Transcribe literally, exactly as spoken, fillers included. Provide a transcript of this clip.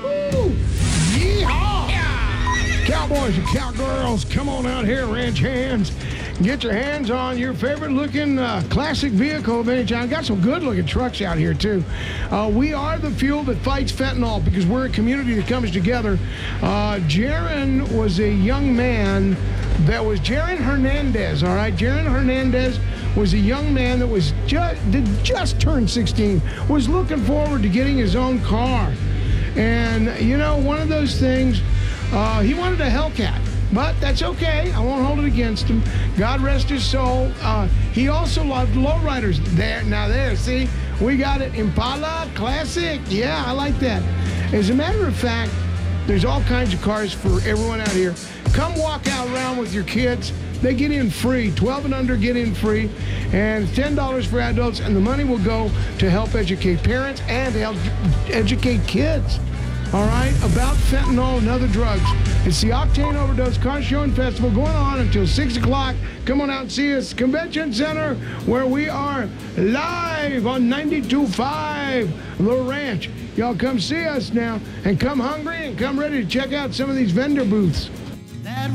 Woo-hoo! Yeehaw! Yeah! Cowboys and cowgirls, come on out here, ranch hands. Get your hands on your favorite-looking uh, classic vehicle of any time. Got some good-looking trucks out here, too. Uh, we are the fuel that fights fentanyl because we're a community that comes together. Uh, Jaron was a young man that was Jaron Hernandez, all right? Jaron Hernandez was a young man that was just, did just turned sixteen, was looking forward to getting his own car. And, you know, one of those things, uh, he wanted a Hellcat. But that's okay. I won't hold it against him. God rest his soul. Uh, he also loved lowriders. There, now there, see? We got it. Impala Classic. Yeah, I like that. As a matter of fact, there's all kinds of cars for everyone out here. Come walk out around with your kids. They get in free. twelve and under get in free. And ten dollars for adults. And the money will go to help educate parents and help educate kids. All right, about fentanyl and other drugs. It's the Octane Overdose Car Show and Festival going on until six o'clock. Come on out and see us. Convention Center, where we are live on ninety-two point five The Ranch. Y'all come see us now, and come hungry and come ready to check out some of these vendor booths.